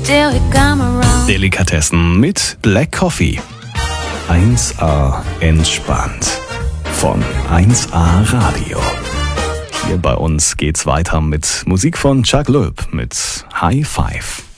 till you come around. Delikatessen mit Black Coffee. 1A entspannt. Von 1A Radio. Hier bei uns geht's weiter mit Musik von Chuck Loeb mit High Five.